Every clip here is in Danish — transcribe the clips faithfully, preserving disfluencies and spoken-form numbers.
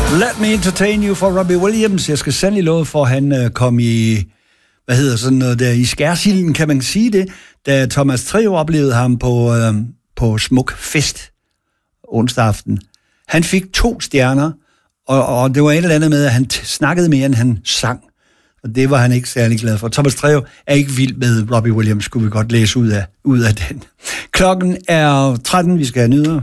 Let Me Entertain You for Robbie Williams. Jeg skal sandelig love for, at han uh, kom i, hvad hedder sådan noget der, i skærsilden, kan man sige det, da Thomas Treve oplevede ham på, uh, på Smuk Fest onsdag aften. Han fik to stjerner, og, og det var et eller andet med, at han t- snakkede mere, end han sang. Og det var han ikke særlig glad for. Thomas Treve er ikke vild med Robbie Williams, skulle vi godt læse ud af, ud af den. Klokken er tretten, vi skal have nyheder.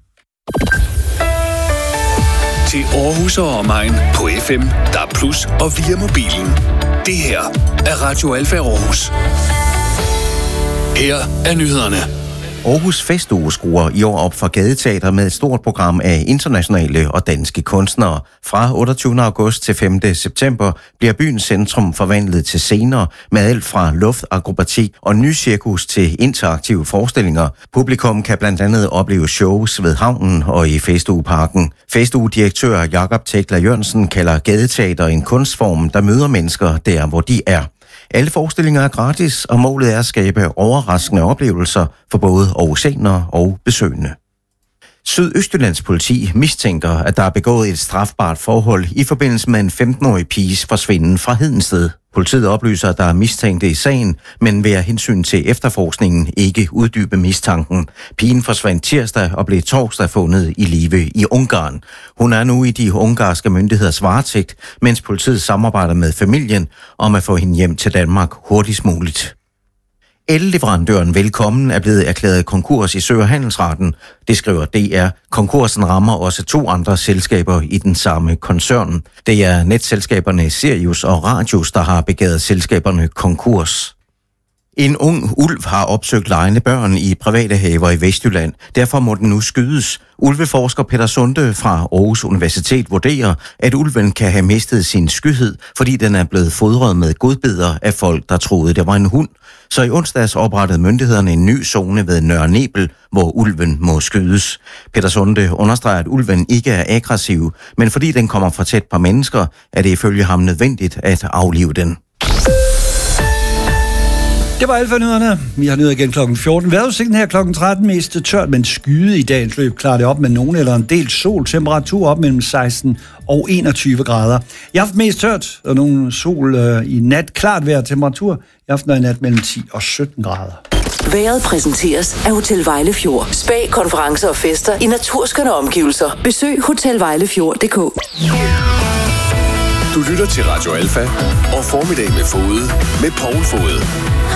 Til Aarhus og omegn på F M, D A B plus og via mobilen. Det her er Radio Alfa Aarhus. Her er nyhederne. Aarhus Festuge skruer i år op for Gadeteater med et stort program af internationale og danske kunstnere. Fra otteogtyvende august til femte september bliver byens centrum forvandlet til scener med alt fra luftakrobatik og nycirkus til interaktive forestillinger. Publikum kan blandt andet opleve shows ved havnen og i Festugeparken. Festuge-direktør Jakob Tekla Jørgensen kalder Gadeteater en kunstform, der møder mennesker der, hvor de er. Alle forestillinger er gratis, og målet er at skabe overraskende oplevelser for både aarhusianere og besøgende. Sydøstjyllands politi mistænker, at der er begået et strafbart forhold i forbindelse med en femten-årig piges forsvinden fra Hedensted. Politiet oplyser, at der er mistænkte i sagen, men vil af hensyn til efterforskningen ikke uddybe mistanken. Pigen forsvandt tirsdag og blev torsdag fundet i live i Ungarn. Hun er nu i de ungarske myndigheders varetægt, mens politiet samarbejder med familien om at få hende hjem til Danmark hurtigst muligt. El-leverandøren Velkommen er blevet erklæret konkurs i Sø- og Handelsretten. Det skriver D R. Konkursen rammer også to andre selskaber i den samme koncern. Det er netselskaberne Sirius og Radius, der har begæret selskaberne konkurs. En ung ulv har opsøgt legende børn i private haver i Vestjylland. Derfor må den nu skydes. Ulveforsker Peter Sunde fra Aarhus Universitet vurderer, at ulven kan have mistet sin skyhed, fordi den er blevet fodret med godbidder af folk, der troede, det var en hund. Så i onsdags oprettede myndighederne en ny zone ved Nørre Nebel, hvor ulven må skydes. Peter Sunde understreger, at ulven ikke er aggressiv, men fordi den kommer for tæt på mennesker, er det ifølge ham nødvendigt at aflive den. Det var Alfa-nyhederne. Vi har nyheder igen klokken fjorten. Vejrudsigten her klokken tretten, mest tørt, men skyde i dagens løb. Klarer det op med nogen eller en del sol. Temperatur op mellem seksten og enogtyve grader. I aften mest tørt, og nogle sol øh, i nat. Klart vejr. Temperatur i aften og i nat mellem ti og sytten grader. Vejret præsenteres af Hotel Vejlefjord. Spa, konferencer og fester i naturskønne omgivelser. Besøg hotel vejlefjord punktum d k. Du lytter til Radio Alfa og Formiddag med Fode med Poul Fode.